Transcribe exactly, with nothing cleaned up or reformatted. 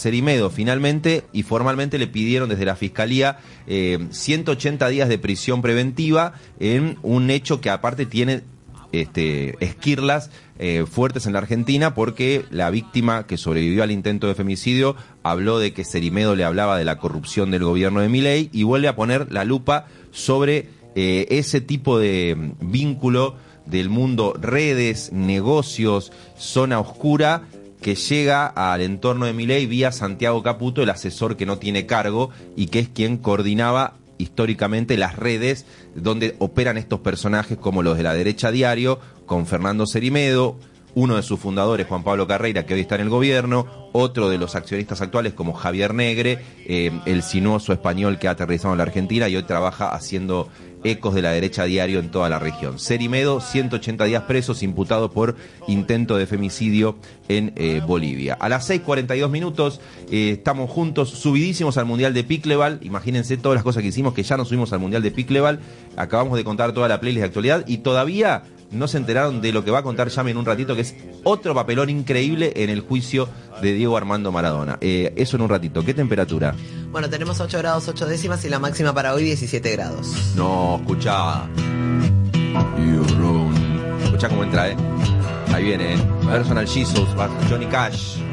Cerimedo finalmente y formalmente le pidieron desde la Fiscalía eh, ciento ochenta días de prisión preventiva en un hecho que aparte tiene este, esquirlas eh, fuertes en la Argentina, porque la víctima que sobrevivió al intento de femicidio habló de que Cerimedo le hablaba de la corrupción del gobierno de Milei y vuelve a poner la lupa sobre eh, ese tipo de vínculo del mundo redes, negocios, zona oscura, que llega al entorno de Milei vía Santiago Caputo, el asesor que no tiene cargo y que es quien coordinaba históricamente las redes donde operan estos personajes como los de la derecha diario, con Fernando Cerimedo, uno de sus fundadores, Juan Pablo Carreira, que hoy está en el gobierno, otro de los accionistas actuales como Javier Negre, eh, el sinuoso español que ha aterrizado en la Argentina y hoy trabaja haciendo ecos de la derecha diario en toda la región. Cerimedo, ciento ochenta días presos, imputado por intento de femicidio en eh, Bolivia. A las seis cuarenta y dos minutos eh, estamos juntos, subidísimos al Mundial de Pickleball. Imagínense todas las cosas que hicimos, que ya nos subimos al Mundial de Pickleball. Acabamos de contar toda la playlist de actualidad y todavía no se enteraron de lo que va a contar Yami en un ratito, que es otro papelón increíble en el juicio de Diego Armando Maradona. Eh, eso en un ratito. ¿Qué temperatura? Bueno, tenemos ocho grados ocho décimas y la máxima para hoy diecisiete grados. No, escuchá. Escuchá cómo entra, ¿eh? Ahí viene, ¿eh? Personal Jesus, Johnny Cash.